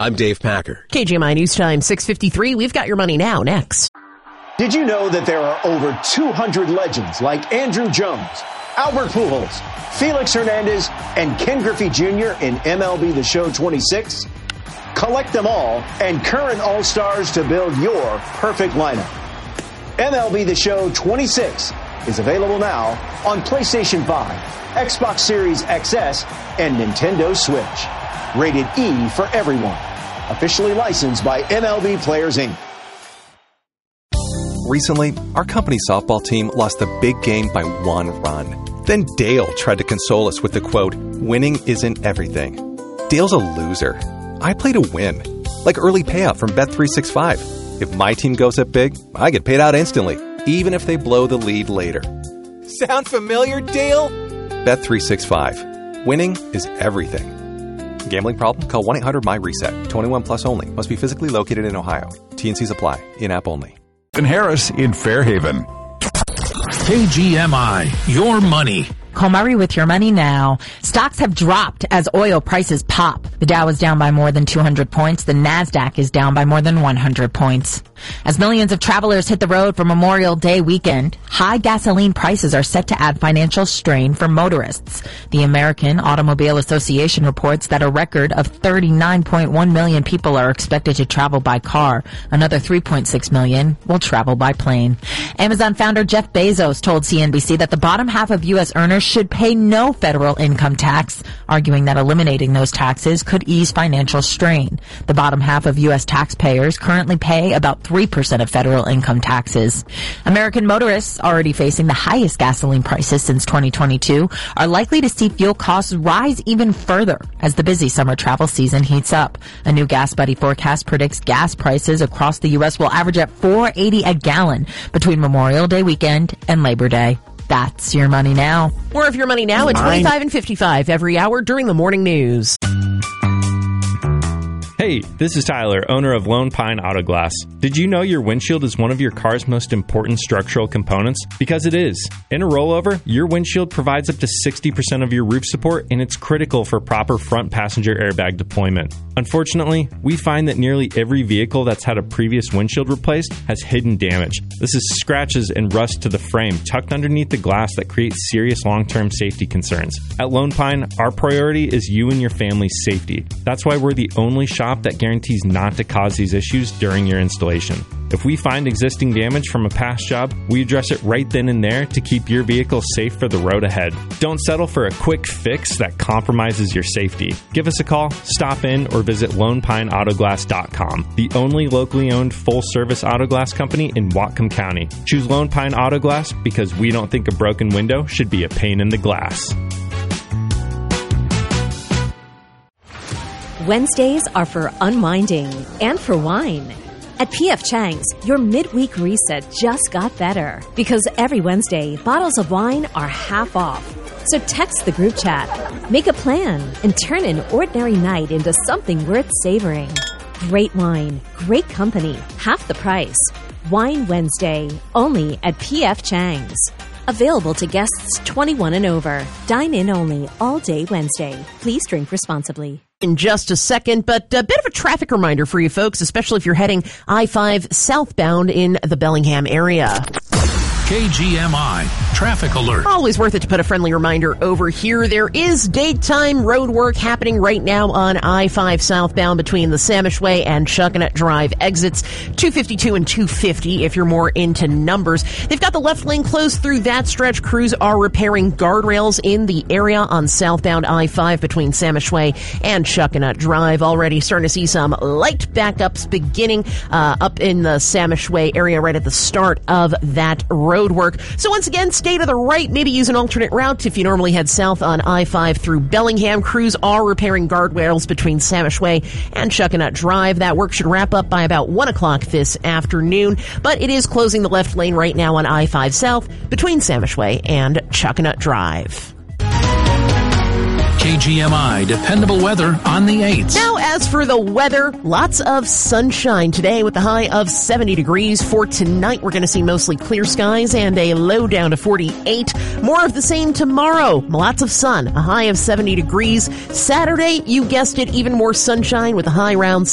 I'm Dave Packer. KGMI News Time 6:53. We've got your money now. Next. Did you know that there are over 200 legends like Andrew Jones, Albert Pujols, Felix Hernandez, and Ken Griffey Jr. in MLB The Show 26? Collect them all and current All-Stars to build your perfect lineup. MLB The Show 26 is available now on PlayStation 5, Xbox Series XS, and Nintendo Switch. Rated E for everyone. Officially licensed by MLB Players, Inc. Recently, our company softball team lost the big game by 1 run. Then Dale tried to console us with the quote, "Winning isn't everything." Dale's a loser. I play to win. Like early payout from Bet365. If my team goes up big, I get paid out instantly, even if they blow the lead later. Sound familiar, Dale? Bet365. Winning is everything. Gambling problem? Call 1-800-MY-RESET. 21 plus only. Must be physically located in Ohio. T&Cs apply. In-app only. Harris in Fairhaven. KGMI, your money. Call Murray with your money now. Stocks have dropped as oil prices pop. The Dow is down by more than 200 points. The NASDAQ is down by more than 100 points. As millions of travelers hit the road for Memorial Day weekend, high gasoline prices are set to add financial strain for motorists. The American Automobile Association reports that a record of 39.1 million people are expected to travel by car. Another 3.6 million will travel by plane. Amazon founder Jeff Bezos told CNBC that the bottom half of U.S. earners should pay no federal income tax, arguing that eliminating those taxes could ease financial strain. The bottom half of U.S. taxpayers currently pay about 3% of federal income taxes. American motorists, already facing the highest gasoline prices since 2022, are likely to see fuel costs rise even further as the busy summer travel season heats up. A new Gas Buddy forecast predicts gas prices across the U.S. will average at $4.80 a gallon between Memorial Day weekend and Labor Day. That's your money now. More of your money now at 25 and 55 every hour during the morning news. Hey, this is Tyler, owner of Lone Pine Auto Glass. Did you know your windshield is one of your car's most important structural components? Because it is. In a rollover, your windshield provides up to 60% of your roof support, and it's critical for proper front passenger airbag deployment. Unfortunately, we find that nearly every vehicle that's had a previous windshield replaced has hidden damage. This is scratches and rust to the frame tucked underneath the glass that creates serious long-term safety concerns. At Lone Pine, our priority is you and your family's safety. That's why we're the only shop that guarantees not to cause these issues during your installation. If we find existing damage from a past job, we address it right then and there to keep your vehicle safe for the road ahead. Don't settle for a quick fix that compromises your safety. Give us a call, stop in, or visit LonePineAutoglass.com, the only locally owned full-service auto glass company in Whatcom County. Choose Lone Pine Auto Glass because we don't think a broken window should be a pain in the glass. Wednesdays are for unwinding and for wine. At P.F. Chang's, your midweek reset just got better because every Wednesday, bottles of wine are half off. So text the group chat, make a plan, and turn an ordinary night into something worth savoring. Great wine, great company, half the price. Wine Wednesday, only at P.F. Chang's. Available to guests 21 and over. Dine in only all day Wednesday. Please drink responsibly. In just a second, but a bit of a traffic reminder for you folks, especially if you're heading I-5 southbound in the Bellingham area. KGMI Traffic Alert. Always worth it to put a friendly reminder over here. There is daytime road work happening right now on I-5 southbound between the Samish Way and Chuckanut Drive exits 252 and 250 if you're more into numbers. They've got the left lane closed through that stretch. Crews are repairing guardrails in the area on southbound I-5 between Samish Way and Chuckanut Drive. Already starting to see some light backups beginning up in the Samish Way area right at the start of that road work. So once again, stay to the right, maybe use an alternate route if you normally head south on I-5 through Bellingham. Crews are repairing guardrails between Samish Way and Chuckanut Drive. That work should wrap up by about 1 o'clock this afternoon, but it is closing the left lane right now on I-5 south between Samish Way and Chuckanut Drive. KGMI dependable weather on the 8th. Now, as for the weather, lots of sunshine today with a high of 70 degrees. For tonight, we're going to see mostly clear skies and a low down to 48. More of the same tomorrow. Lots of sun, a high of 70 degrees. Saturday, you guessed it, even more sunshine with a high around